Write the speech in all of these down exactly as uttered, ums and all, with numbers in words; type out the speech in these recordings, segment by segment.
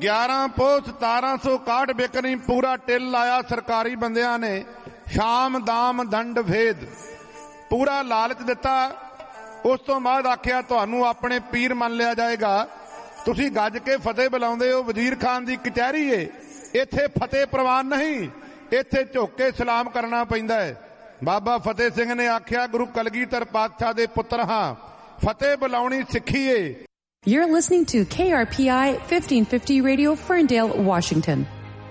ਗਿਆਰਾਂ ਪੋਹ ਸਤਾਰਾਂ ਸੌ ਇਕਾਹਠ ਬਿਕਨੀ ਪੂਰਾ ਟਿੱਲ ਲਾਇਆ ਸਰਕਾਰੀ ਬੰਦਿਆਂ ਨੇ। ਸ਼ਾਮ ਦਾਮ ਦੰਡ ਭੇਦ ਪੂਰਾ ਲਾਲਚ ਦਿੱਤਾ। ਉਸ ਤੋਂ ਬਾਅਦ ਆਖਿਆ ਤੁਹਾਨੂੰ ਆਪਣੇ ਪੀਰ ਮੰਨ ਲਿਆ ਜਾਏਗਾ। ਤੁਸੀਂ ਗੱਜ ਕੇ ਫਤਿਹ ਬੁਲਾਉਂਦੇ ਹੋ, ਵਜ਼ੀਰ ਖਾਨ ਦੀ ਕਚਹਿਰੀ ਏ, ਇੱਥੇ ਫਤਿਹ ਪ੍ਰਵਾਨ ਨਹੀਂ, ਇੱਥੇ ਝੁੱਕ ਕੇ ਸਲਾਮ ਕਰਨਾ ਪੈਂਦਾ ਹੈ। ਬਾਬਾ ਫਤਿਹ ਸਿੰਘ ਨੇ ਆਖਿਆ ਗੁਰੂ ਕਲਗੀਧਰ ਪਾਤਸ਼ਾਹ ਦੇ ਪੁੱਤਰ ਹਾਂ, ਫਤਿਹ ਬੁਲਾਉਣੀ ਸਿੱਖੀ ਏ। You're listening to K R P I fifteen fifty Radio, Ferndale, Washington.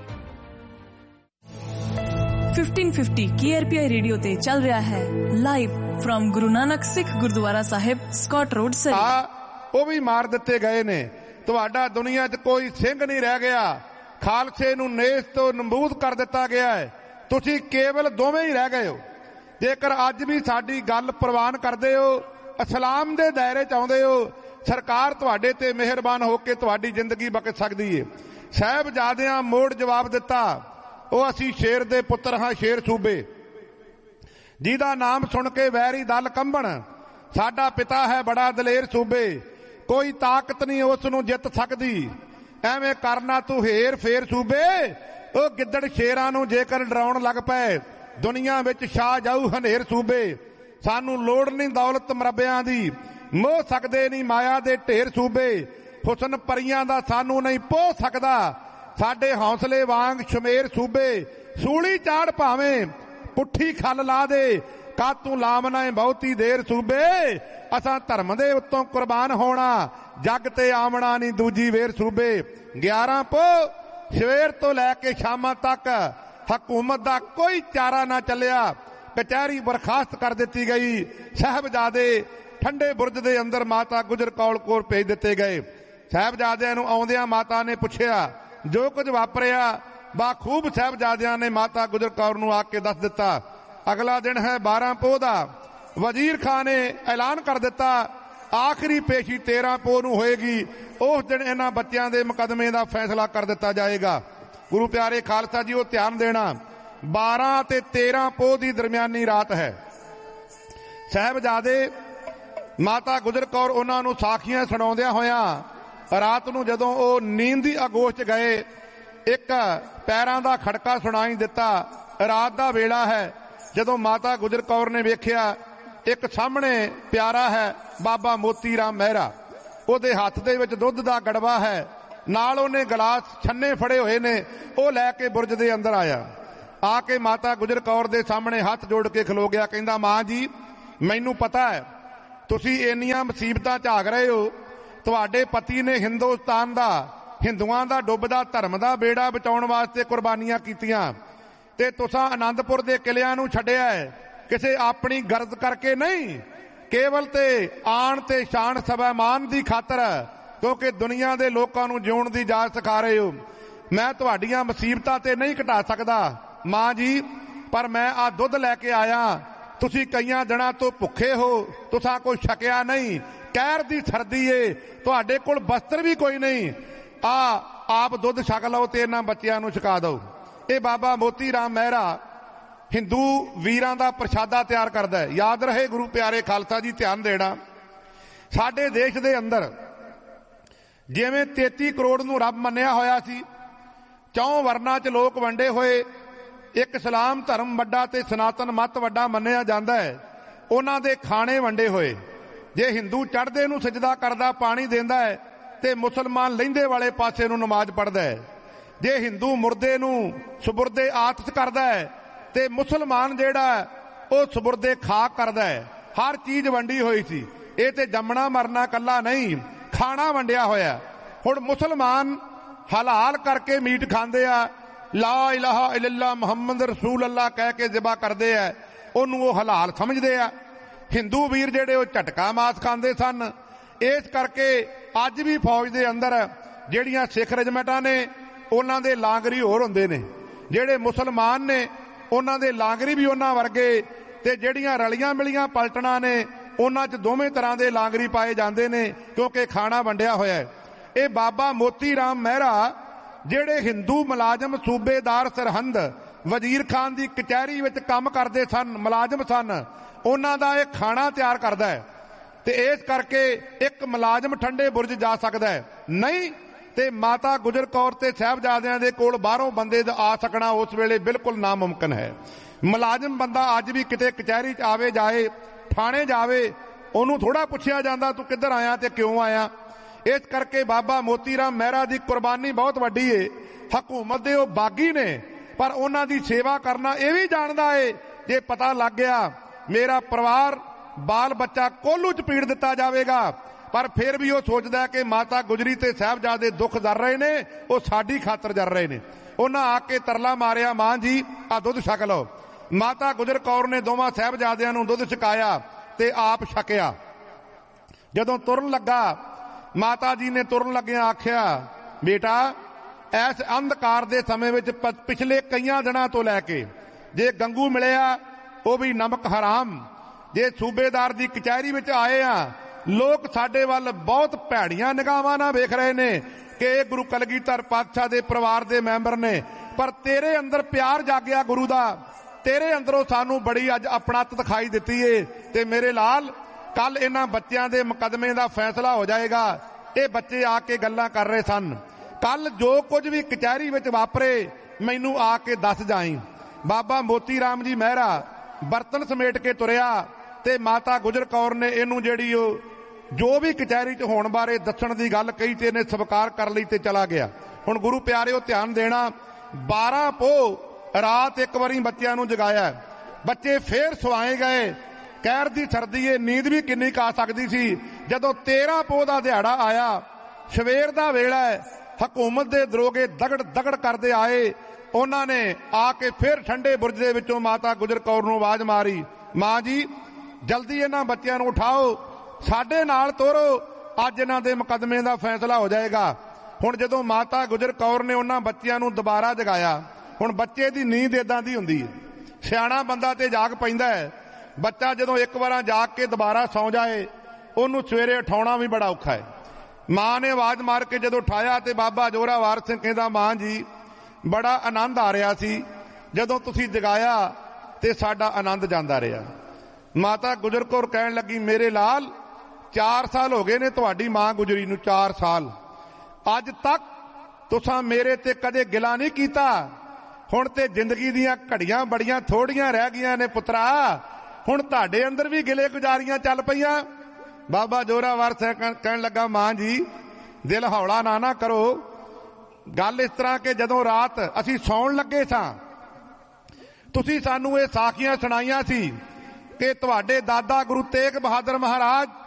fifteen fifty K R P I radio ਤੇ ਚੱਲ ਰਿਹਾ ਹੈ ਲਾਈਵ ਫਰਮ ਗੁਰੂ ਨਾਨਕ ਸਿੱਖ ਗੁਰਦੁਆਰਾ ਸਾਹਿਬ, ਸਕਾਟ ਰੋਡ ਸਰੀ। ਆ ਉਹ ਵੀ ਮਾਰ ਦਿੱਤੇ ਗਏ ਨੇ। ਤੁਹਾਡਾ ਦੁਨੀਆ 'ਚ ਕੋਈ ਸਿੰਘ ਨਹੀਂ ਰਹਿ ਗਿਆ। ਖਾਲਸੇ ਨੂੰ ਨੇਸ ਤੋਂ ਨਬੂਦ ਕਰ ਦਿੱਤਾ ਗਿਆ ਹੈ। ਤੁਸੀਂ ਕੇਵਲ ਦੋਵੇਂ ਹੀ ਰਹਿ ਗਏ ਹੋ। ਜੇਕਰ ਅੱਜ ਵੀ ਸਾਡੀ ਗੱਲ ਪ੍ਰਵਾਨ ਕਰਦੇ ਹੋ, ਇਸਲਾਮ ਦੇ ਦਾਇਰੇ 'ਚ ਆਉਂਦੇ ਹੋ, ਸਰਕਾਰ ਤੁਹਾਡੇ ਤੇ ਮਿਹਰਬਾਨ ਹੋ ਕੇ ਤੁਹਾਡੀ ਜ਼ਿੰਦਗੀ ਬਖਸ਼ ਸਕਦੀ ਏ। ਸਾਹਿਬਜ਼ਾਦਿਆਂ ਮੋੜ ਜਵਾਬ ਦਿੱਤਾ, ਉਹ ਅਸੀਂ ਸ਼ੇਰ ਦੇ ਪੁੱਤਰ ਹਾਂ, ਸ਼ੇਰ ਸੂਬੇ ਜਿਹਦਾ ਨਾਮ ਸੁਣ ਕੇ ਵੈਰੀ ਦਲ ਕੰਬਣ। ਸਾਡਾ ਪਿਤਾ ਹੈ ਬੜਾ ਦਲੇਰ ਸੂਬੇ, ਕੋਈ ਤਾਕਤ ਨਹੀਂ ਉਸ ਨੂੰ ਜਿੱਤ ਸਕਦੀ। ਐਵੇਂ ਕਰਨਾ ਤੂੰ ਹੇਰ ਫੇਰ ਸੂਬੇ, ਉਹ ਗਿੱਦੜ ਸ਼ੇਰਾਂ ਨੂੰ ਜੇਕਰ ਡਰਾਉਣ ਲੱਗ ਪਏ, ਦੁਨੀਆ ਵਿੱਚ ਛਾ ਜਾਊ ਹਨੇਰ ਸੂਬੇ। ਸਾਨੂੰ ਲੋੜ ਨਹੀਂ ਦੌਲਤ ਮਰੱਬਿਆਂ ਦੀ, ਮੋਹ ਸਕਦੇ ਨਹੀਂ ਮਾਇਆ ਦੇ ਢੇਰ ਸੂਬੇ। ਹੁਸਨ ਪਰੀਆਂ ਦਾ ਸਾਨੂੰ ਨਹੀਂ ਪੋਹ ਸਕਦਾ, ਸਾਡੇ ਹੌਸਲੇ ਵਾਂਗ ਸ਼ਮੇਰ ਸੂਬੇ। ਸੂਲੀ ਚਾੜ ਭਾਵੇਂ ਪੁੱਠੀ ਖੱਲ ਲਾ ਦੇ, ਕਾਤੋਂ ਲਾਮਨਾ ਬਹੁਤੀ ਦੇਰ ਸੂਬੇ। ਅਸਾਂ ਧਰਮ ਦੇ ਉੱਤੋਂ ਕੁਰਬਾਨ ਹੋਣਾ, ਜੱਗ ਤੇ ਆਵਣਾ ਨਹੀਂ ਦੂਜੀ ਵੇਰ ਸੂਬੇ। ਗਿਆਰਾਂ ਪੋਹ ਸਵੇਰ ਤੋਂ ਲੈ ਕੇ ਸ਼ਾਮਾਂ ਤੱਕ ਹਕੂਮਤ ਦਾ ਕੋਈ ਚਾਰਾ ਨਾ ਚੱਲਿਆ। ਕਚਹਿਰੀ ਬਰਖਾਸਤ ਕਰ ਦਿੱਤੀ ਗਈ। ਸਾਹਿਬਜ਼ਾਦੇ ਠੰਡੇ ਬੁਰਜ ਦੇ ਅੰਦਰ ਮਾਤਾ ਗੁਜਰ ਕੌਰ ਕੋਲ ਭੇਜ ਦਿੱਤੇ ਗਏ। ਸਾਹਿਬਜ਼ਾਦਿਆਂ ਨੂੰ ਆਉਂਦਿਆਂ ਮਾਤਾ ਨੇ ਪੁੱਛਿਆ ਜੋ ਕੁਝ ਵਾਪਰਿਆ। ਬਾਖੂਬ ਸਾਹਿਬਜ਼ਾਦਿਆਂ ਨੇ ਮਾਤਾ ਗੁਜਰ ਕੌਰ ਨੂੰ ਆ ਕੇ ਦੱਸ ਦਿੱਤਾ। ਅਗਲਾ ਦਿਨ ਹੈ ਬਾਰਾਂ ਪੋਹ ਦਾ। ਵਜ਼ੀਰ ਖਾਨ ਨੇ ਐਲਾਨ ਕਰ ਦਿੱਤਾ ਆਖਰੀ ਪੇਸ਼ੀ ਤੇਰਾਂ ਪੋਹ ਨੂੰ ਹੋਏਗੀ। ਉਸ ਦਿਨ ਇਹਨਾਂ ਬੱਚਿਆਂ ਦੇ ਮੁਕੱਦਮੇ ਦਾ ਫੈਸਲਾ ਕਰ ਦਿੱਤਾ ਜਾਏਗਾ। ਗੁਰੂ ਪਿਆਰੇ ਖਾਲਸਾ ਜੀ, ਉਹ ਧਿਆਨ ਦੇਣਾ, ਬਾਰਾਂ ਤੇ ਤੇਰਾਂ ਪੋਹ ਦੀ ਦਰਮਿਆਨੀ ਰਾਤ ਹੈ। ਸਾਹਿਬਜ਼ਾਦੇ ਮਾਤਾ ਗੁਜਰ ਕੌਰ ਉਹਨਾਂ ਨੂੰ ਸਾਖੀਆਂ ਸੁਣਾਉਂਦਿਆਂ ਹੋਇਆਂ ਰਾਤ ਨੂੰ ਜਦੋਂ ਉਹ ਨੀਂਦ ਦੀ ਆਗੋਸ਼ 'ਚ ਗਏ, ਇੱਕ ਪੈਰਾਂ ਦਾ ਖੜਕਾ ਸੁਣਾਈ ਦਿੱਤਾ। ਰਾਤ ਦਾ ਵੇਲਾ ਹੈ। ਜਦੋਂ ਮਾਤਾ ਗੁਜਰ ਕੌਰ ਨੇ ਵੇਖਿਆ ਇੱਕ ਸਾਹਮਣੇ ਪਿਆਰਾ ਹੈ ਬਾਬਾ ਮੋਤੀ ਰਾਮ ਮਹਿਰਾ, ਉਹਦੇ ਹੱਥ ਦੇ ਵਿੱਚ ਦੁੱਧ ਦਾ ਗੜਵਾ ਹੈ, ਨਾਲ ਉਹਨੇ ਗਲਾਸ ਛੰਨੇ ਫੜੇ ਹੋਏ ਨੇ। ਉਹ ਲੈ ਕੇ ਬੁਰਜ ਦੇ ਅੰਦਰ ਆਇਆ। ਆ ਕੇ ਮਾਤਾ ਗੁਜਰ ਕੌਰ ਦੇ ਸਾਹਮਣੇ ਹੱਥ ਜੋੜ ਕੇ ਖਲੋ ਗਿਆ। ਕਹਿੰਦਾ ਮਾਂ ਜੀ, ਮੈਨੂੰ ਪਤਾ ਹੈ ਤੁਸੀਂ ਇੰਨੀਆਂ ਮੁਸੀਬਤਾਂ ਝਾਕ ਰਹੇ ਹੋ। ਤੁਹਾਡੇ ਪਤੀ ਨੇ ਹਿੰਦੁਸਤਾਨ ਦਾ, ਹਿੰਦੂਆਂ ਦਾ ਡੁੱਬਦਾ ਧਰਮ ਦਾ ਬੇੜਾ ਬਚਾਉਣ ਵਾਸਤੇ ਕੁਰਬਾਨੀਆਂ ਕੀਤੀਆਂ, ਤੇ ਤੁਸੀਂ ਆਨੰਦਪੁਰ ਦੇ ਕਿਲਿਆਂ ਨੂੰ ਛੱਡਿਆ ਹੈ ਕਿਸੇ ਆਪਣੀ ਗਰਜ਼ ਕਰਕੇ ਨਹੀਂ, ਕੇਵਲ ਤੇ ਆਣ ਤੇ ਸ਼ਾਨ ਸਵੈਮਾਨ ਦੀ ਖਾਤਰ, ਕਿਉਂਕਿ ਦੁਨੀਆ ਦੇ ਲੋਕਾਂ ਨੂੰ ਜਿਉਣ ਦੀ ਜਾਚ ਸਿਖਾ ਰਹੇ ਹੋ। ਮੈਂ ਤੁਹਾਡੀਆਂ ਮੁਸੀਬਤਾਂ ਤੇ ਨਹੀਂ ਘਟਾ ਸਕਦਾ ਮਾਂ ਜੀ, ਪਰ ਮੈਂ ਆ ਦੁੱਧ ਲੈ ਕੇ ਆਇਆ। ਤੁਸੀਂ ਕਈਆਂ ਦਿਨਾਂ ਤੋਂ ਭੁੱਖੇ ਹੋ, ਤੁਸਾਂ ਕੋਈ ਛਕਿਆ ਨਹੀਂ, ਕਹਿਰ ਦੀ ਸਰਦੀ ਏ, ਤੁਹਾਡੇ ਕੋਲ ਬਸਤਰ ਵੀ ਕੋਈ ਨਹੀਂ। ਆ ਆਪ ਦੁੱਧ ਛਕ ਲਓ ਤੇ ਇਹਨਾਂ ਬੱਚਿਆਂ ਨੂੰ ਛਕਾ ਦਿਓ। ਇਹ ਬਾਬਾ ਮੋਤੀ ਰਾਮ ਮਹਿਰਾ ਹਿੰਦੂ ਵੀਰਾਂ ਦਾ ਪ੍ਰਸ਼ਾਦਾ ਤਿਆਰ ਕਰਦਾ ਹੈ। ਯਾਦ ਰਹੇ ਗੁਰੂ ਪਿਆਰੇ ਖਾਲਸਾ ਜੀ, ਧਿਆਨ ਦੇਣਾ, ਸਾਡੇ ਦੇਸ਼ ਦੇ ਅੰਦਰ ਜਿਵੇਂ ਤੇਤੀ ਕਰੋੜ ਨੂੰ ਰੱਬ ਮੰਨਿਆ ਹੋਇਆ ਸੀ, ਚੌਂ ਵਰਨਾਂ 'ਚ ਲੋਕ ਵੰਡੇ ਹੋਏ, ਇੱਕ ਇਸਲਾਮ ਧਰਮ ਵੱਡਾ ਤੇ ਸਨਾਤਨ ਮਤ ਵੱਡਾ ਮੰਨਿਆ ਜਾਂਦਾ ਹੈ। ਉਹਨਾਂ ਦੇ ਖਾਣੇ ਵੰਡੇ ਹੋਏ। ਜੇ ਹਿੰਦੂ ਚੜ੍ਹਦੇ ਨੂੰ ਸਜਦਾ ਕਰਦਾ ਪਾਣੀ ਦਿੰਦਾ ਹੈ ਤੇ ਮੁਸਲਮਾਨ ਲਹਿੰਦੇ ਵਾਲੇ ਪਾਸੇ ਨੂੰ ਨਮਾਜ਼ ਪੜ੍ਹਦਾ ਹੈ। ਜੇ ਹਿੰਦੂ ਮੁਰਦੇ ਨੂੰ ਸੁਬੁਰਦੇ ਆਤਿਸ਼ ਕਰਦਾ ਹੈ ਤੇ ਮੁਸਲਮਾਨ ਜਿਹੜਾ ਉਹ ਸੁਬੁਰਦੇ ਖਾਕ ਕਰਦਾ ਹੈ। ਹਰ ਚੀਜ਼ ਵੰਡੀ ਹੋਈ ਸੀ। ਇਹ ਤੇ ਜੰਮਣਾ ਮਰਨਾ ਕੱਲਾ ਨਹੀਂ, ਖਾਣਾ ਵੰਡਿਆ ਹੋਇਆ। ਹੁਣ ਮੁਸਲਮਾਨ ਹਲਾਲ ਕਰਕੇ ਮੀਟ ਖਾਂਦੇ ਆ, ਲਾ ਇਲਾਹਾ ਇਲੱਲਾ ਮੁਹੰਮਦ ਰਸੂਲ ਅੱਲਾ ਕਹਿ ਕੇ ਜ਼ਿਬਾ ਕਰਦੇ ਆ, ਉਹਨੂੰ ਉਹ ਹਲਾਲ ਸਮਝਦੇ ਆ। ਹਿੰਦੂ ਵੀਰ ਜਿਹੜੇ ਉਹ ਝਟਕਾ ਮਾਸ ਖਾਂਦੇ ਸਨ। ਇਸ ਕਰਕੇ ਅੱਜ ਵੀ ਫੌਜ ਦੇ ਅੰਦਰ ਜਿਹੜੀਆਂ ਸਿੱਖ ਰਜਮੈਂਟਾਂ ਨੇ ਉਹਨਾਂ ਦੇ ਲਾਂਗਰੀ ਹੋਰ ਹੁੰਦੇ ਨੇ, ਜਿਹੜੇ ਮੁਸਲਮਾਨ ਨੇ ਉਹਨਾਂ ਦੇ ਲਾਂਗਰੀ ਵੀ ਉਹਨਾਂ ਵਰਗੇ, ਤੇ ਜਿਹੜੀਆਂ ਰਲੀਆਂ ਮਿਲੀਆਂ ਪਲਟਣਾ ਨੇ ਉਹਨਾਂ 'ਚ ਦੋਵੇਂ ਤਰ੍ਹਾਂ ਦੇ ਲਾਂਗਰੀ ਪਾਏ ਜਾਂਦੇ ਨੇ, ਕਿਉਂਕਿ ਖਾਣਾ ਵੰਡਿਆ ਹੋਇਆ ਹੈ। ਇਹ ਬਾਬਾ ਮੋਤੀ ਰਾਮ ਮਹਿਰਾ ਜਿਹੜੇ ਹਿੰਦੂ ਮੁਲਾਜ਼ਮ ਸੂਬੇਦਾਰ ਸਰਹੰਦ ਵਜ਼ੀਰ ਖਾਨ ਦੀ ਕਚਹਿਰੀ ਵਿੱਚ ਕੰਮ ਕਰਦੇ ਸਨ, ਮੁਲਾਜ਼ਮ ਸਨ, ਉਹਨਾਂ ਦਾ ਇਹ ਖਾਣਾ ਤਿਆਰ ਕਰਦਾ ਹੈ। ਤੇ ਇਸ ਕਰਕੇ ਇੱਕ ਮੁਲਾਜ਼ਮ ਠੰਡੇ ਬੁਰਜ ਜਾ ਸਕਦਾ ਹੈ, ਨਹੀਂ ਤੇ ਮਾਤਾ ਗੁਜਰ ਕੌਰ ਤੇ ਸਾਹਿਬਜ਼ਾਦਿਆਂ ਦੇ ਕੋਲ ਬਾਹਰੋਂ ਬੰਦੇ ਦਾ ਆ ਸਕਣਾ ਉਸ ਵੇਲੇ ਬਿਲਕੁਲ ਨਾਮੁਮਕਿਨ ਹੈ। ਮੁਲਾਜ਼ਮ ਬੰਦਾ ਅੱਜ ਵੀ ਕਿਤੇ ਕਚਹਿਰੀ 'ਚ ਆਵੇ ਜਾਏ, ਥਾਣੇ ਜਾਵੇ, ਉਹਨੂੰ ਥੋੜਾ ਪੁੱਛਿਆ ਜਾਂਦਾ ਤੂੰ ਕਿੱਧਰ ਆਇਆ ਤੇ ਕਿਉਂ ਆਇਆ। ਇਸ ਕਰਕੇ ਬਾਬਾ ਮੋਤੀ ਰਾਮ ਮਹਿਰਾ ਦੀ ਕੁਰਬਾਨੀ ਬਹੁਤ ਵੱਡੀ ਏ। ਹਕੂਮਤ ਦੇ ਉਹ ਬਾਗੀ ਨੇ, ਪਰ ਉਹਨਾਂ ਦੀ ਸੇਵਾ ਕਰਨਾ ਇਹ ਵੀ ਜਾਣਦਾ ਏ ਜੇ ਪਤਾ ਲੱਗ ਗਿਆ ਮੇਰਾ ਪਰਿਵਾਰ ਬਾਲ ਬੱਚਾ ਕੋਲੂ 'ਚ ਪੀੜ ਦਿੱਤਾ ਜਾਵੇਗਾ, ਪਰ ਫਿਰ ਵੀ ਉਹ ਸੋਚਦਾ ਕਿ ਮਾਤਾ ਗੁਜਰੀ ਤੇ ਸਾਹਿਬਜ਼ਾਦੇ ਦੁੱਖ ਜਰ ਰਹੇ ਨੇ, ਉਹ ਸਾਡੀ ਖਾਤਰ ਜਰ ਰਹੇ ਨੇ। ਉਹਨਾਂ ਆ ਕੇ ਤਰਲਾ ਮਾਰਿਆ, ਮਾਂ ਜੀ ਆ ਦੁੱਧ ਛਕ ਲਓ। ਮਾਤਾ ਗੁਜਰ ਕੌਰ ਨੇ ਦੋਵਾਂ ਸਾਹਿਬਜ਼ਾਦਿਆਂ ਨੂੰ ਦੁੱਧ ਛਕਾਇਆ ਤੇ ਆਪ ਛਕਿਆ। ਜਦੋਂ ਤੁਰਨ ਲੱਗਾ, ਮਾਤਾ ਜੀ ਨੇ ਤੁਰਨ ਲੱਗਿਆਂ ਆਖਿਆ, ਬੇਟਾ ਇਸ ਅੰਧਕਾਰ ਦੇ ਸਮੇਂ ਵਿੱਚ ਪਿਛਲੇ ਕਈਆਂ ਦਿਨਾਂ ਤੋਂ ਲੈ ਕੇ ਜੇ ਗੰਗੂ ਮਿਲਿਆ ਉਹ ਵੀ ਨਮਕ ਹਰਾਮ, ਜੇ ਸੂਬੇਦਾਰ ਦੀ ਕਚਹਿਰੀ ਵਿੱਚ ਆਏ ਆ ਲੋਕ ਸਾਡੇ ਵੱਲ ਬਹੁਤ ਭੈੜੀਆਂ ਨਿਗਾਹਾਂ ਨਾਲ ਵੇਖ ਰਹੇ ਨੇ ਕਿ ਇਹ ਗੁਰੂ ਕਲਗੀਧਰ ਪਾਤਸ਼ਾਹ ਦੇ ਪਰਿਵਾਰ ਦੇ ਮੈਂਬਰ ਨੇ, ਪਰ ਤੇਰੇ ਅੰਦਰ ਪਿਆਰ ਜਾਗਿਆ ਗੁਰੂ ਦਾ, ਤੇਰੇ ਅੰਦਰੋਂ ਸਾਨੂੰ ਬੜੀ ਅੱਜ ਆਪਣਤ ਦਿਖਾਈ ਦਿੱਤੀ ਏ। ਤੇ ਮੇਰੇ ਲਾਲ ਕੱਲ ਇਹਨਾਂ ਬੱਚਿਆਂ ਦੇ ਮੁਕੱਦਮੇ ਦਾ ਫੈਸਲਾ ਹੋ ਜਾਏਗਾ। ਇਹ ਬੱਚੇ ਆ ਕੇ ਗੱਲਾਂ ਕਰ ਰਹੇ ਸਨ, ਕੱਲ ਜੋ ਕੁਝ ਵੀ ਕਚਹਿਰੀ ਵਿੱਚ ਵਾਪਰੇ ਮੈਨੂੰ ਆ ਕੇ ਦੱਸ ਜਾਈਂ। ਬਾਬਾ ਮੋਤੀ ਰਾਮ ਜੀ ਮਹਿਰਾ ਬਰਤਨ ਸਮੇਟ ਕੇ ਤੁਰਿਆ ਤੇ ਮਾਤਾ ਗੁਜਰ ਕੌਰ ਨੇ ਇਹਨੂੰ ਜਿਹੜੀ ਉਹ ਜੋ ਵੀ ਕਚਹਿਰੀ 'ਚ ਹੋਣ ਬਾਰੇ ਦੱਸਣ ਦੀ ਗੱਲ ਕਹੀ ਤੇ ਇਹਨੇ ਸਵੀਕਾਰ ਕਰ ਲਈ ਤੇ ਚਲਾ ਗਿਆ। ਹੁਣ ਗੁਰੂ ਪਿਆਰਿਓ ਧਿਆਨ ਦੇਣਾ, ਬਾਰਾਂ ਪੋਹ ਰਾਤ ਇੱਕ ਵਾਰੀ ਬੱਚਿਆਂ ਨੂੰ ਜਗਾਇਆ, ਬੱਚੇ ਫੇਰ ਸਵਾਏ ਗਏ। ਕਹਿਰ ਦੀ ਸਰਦੀ ਏ, ਨੀਂਦ ਵੀ ਕਿੰਨੀ ਕਾ ਸਕਦੀ ਸੀ। ਜਦੋਂ ਤੇਰਾਂ ਪੋਹ ਦਾ ਦਿਹਾੜਾ ਆਇਆ, ਸਵੇਰ ਦਾ ਵੇਲਾ, ਹਕੂਮਤ ਦੇ ਦਰੋਗੇ ਦਗੜ ਦਗੜ ਕਰਦੇ ਆਏ। ਉਹਨਾਂ ਨੇ ਆ ਕੇ ਫਿਰ ਠੰਡੇ ਬੁਰਜ ਦੇ ਵਿੱਚੋਂ ਮਾਤਾ ਗੁਜਰ ਕੌਰ ਨੂੰ ਆਵਾਜ਼ ਮਾਰੀ, ਮਾਂ ਜੀ ਜਲਦੀ ਇਹਨਾਂ ਬੱਚਿਆਂ ਨੂੰ ਉਠਾਓ, ਸਾਡੇ ਨਾਲ ਤੋਰੋ, ਅੱਜ ਇਹਨਾਂ ਦੇ ਮੁਕੱਦਮੇ ਦਾ ਫੈਸਲਾ ਹੋ ਜਾਏਗਾ। ਹੁਣ ਜਦੋਂ ਮਾਤਾ ਗੁਜਰ ਕੌਰ ਨੇ ਉਹਨਾਂ ਬੱਚਿਆਂ ਨੂੰ ਦੁਬਾਰਾ ਜਗਾਇਆ, ਹੁਣ ਬੱਚੇ ਦੀ ਨੀਂਦ ਏਦਾਂ ਦੀ ਹੁੰਦੀ ਹੈ, ਸਿਆਣਾ ਬੰਦਾ ਤੇ ਜਾਗ ਪੈਂਦਾ ਹੈ, ਬੱਚਾ ਜਦੋਂ ਇੱਕ ਵਾਰ ਜਾਗ ਕੇ ਦੁਬਾਰਾ ਸੌਂ ਜਾਏ ਉਹਨੂੰ ਸਵੇਰੇ ਉਠਾਉਣਾ ਵੀ ਬੜਾ ਔਖਾ ਹੈ। ਮਾਂ ਨੇ ਆਵਾਜ਼ ਮਾਰ ਕੇ ਜਦੋਂ ਉਠਾਇਆ ਤੇ ਬਾਬਾ ਜੋਰਾਵਰ ਸਿੰਘ ਕਹਿੰਦਾ, ਮਾਂ ਜੀ ਬੜਾ ਆਨੰਦ ਆ ਰਿਹਾ ਸੀ ਜਦੋਂ ਤੁਸੀਂ ਜਗਾਇਆ ਤੇ ਸਾਡਾ ਆਨੰਦ ਜਾਂਦਾ ਰਿਹਾ। ਮਾਤਾ ਗੁਜਰ ਕੌਰ ਕਹਿਣ ਲੱਗੀ, ਮੇਰੇ ਲਾਲ ਚਾਰ ਸਾਲ ਹੋ ਗਏ ਨੇ ਤੁਹਾਡੀ ਮਾਂ ਗੁਜਰੀ ਨੂੰ, ਚਾਰ ਸਾਲ, ਅੱਜ ਤੱਕ ਤੁਸੀਂ ਮੇਰੇ ਤੇ ਕਦੇ ਗਿਲਾ ਨਹੀਂ ਕੀਤਾ। ਹੁਣ ਤੇ ਜ਼ਿੰਦਗੀ ਦੀਆਂ ਘੜੀਆਂ ਬੜੀਆਂ ਥੋੜੀਆਂ ਰਹਿ ਗਈਆਂ ਨੇ ਪੁੱਤਰਾ, ਹੁਣ ਤੁਹਾਡੇ ਅੰਦਰ ਵੀ ਗਿਲੇ ਗੁਜ਼ਾਰੀਆਂ ਚੱਲ ਪਈਆਂ। ਬਾਬਾ ਜੋਰਾਵਰ ਸਿੰਘ ਕਹਿਣ ਲੱਗਾ, ਮਾਂ ਜੀ ਦਿਲ ਹੌਲਾ ਨਾ ਨਾ ਕਰੋ, ਗੱਲ ਇਸ ਤਰ੍ਹਾਂ ਕਿ ਜਦੋਂ ਰਾਤ ਅਸੀਂ ਸੌਣ ਲੱਗੇ ਸਾਂ ਤੁਸੀਂ ਸਾਨੂੰ ਇਹ ਸਾਖੀਆਂ ਸੁਣਾਈਆਂ ਸੀ ਕਿ ਤੁਹਾਡੇ ਦਾਦਾ ਗੁਰੂ ਤੇਗ ਬਹਾਦਰ ਮਹਾਰਾਜ